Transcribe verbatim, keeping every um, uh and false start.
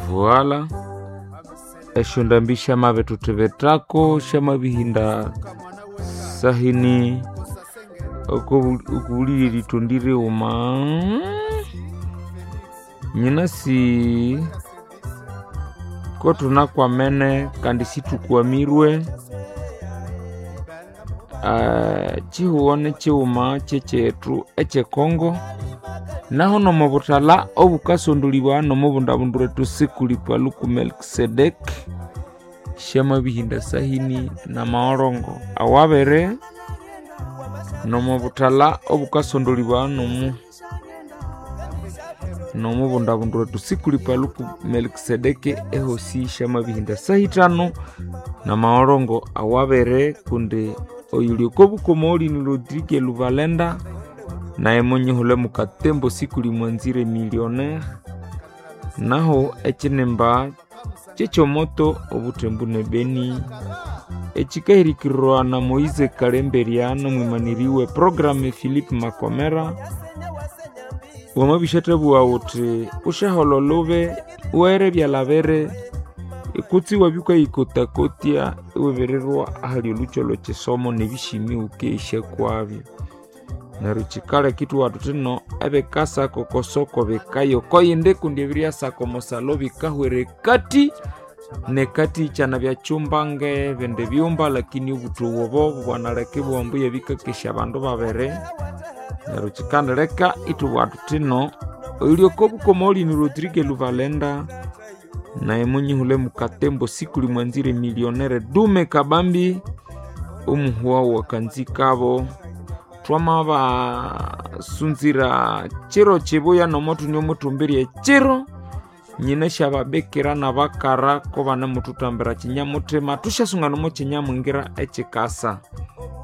Voila. Eshondambi shama vetu tevetako shama bihinda sahini ukuli litundire uma nyinasi ko tunakwa mene kandi situkuamirwe uh, chihuone chiuma chechetu eche Kongo naho no mubutala obukasonduliwa no mubundabundure tusikulipwa luku Melkisedek shema bihinda sahini na maorongo awabere no mubutala obukasonduliwa no mu no mubundabundure tusikulipwa luku Melkisedek ehosi shema bihinda sahitano na maorongo awabere kunde oyuliko bukomoli ni Rodrigue Luvalenda na emonye hule mukatembo sikuli mwanzire millionaire naho echinemba chechomoto obutembu nebeni echikahirikirwa na Moise Kalemberiano mwimaniriwe programe Philippe Makomera wamabishatabu wawote ushahololobe uere byalavere ikutsi wabyuka ikotakotia wevererwa ahali olucholo chesomo nebishimi ukeisha kwabyo naruchikala kitu watu tino ebe kasa kokosoko bekayo koyinde kundiviria sako mosalobi kahwere kati ne kati chana bya chumbange vende byumba lakini ubutu wobo bwanarekebu wambuye bikakesha bandu babere naruchikana reka itu watu tino uliokobu komoli ni Rodrigue Luvalenda na emunyi hule mukatembo sikuli mwanzire millionaire Dume Kabambi umuhuwa wakanzikabo twama ba sunzira chiro chibuya no motu nyo mutumbiri chiro nyine shaba bekera na bakara ko bana mututambira chinyamutema tushasunga no mo chinyamwingira echikasa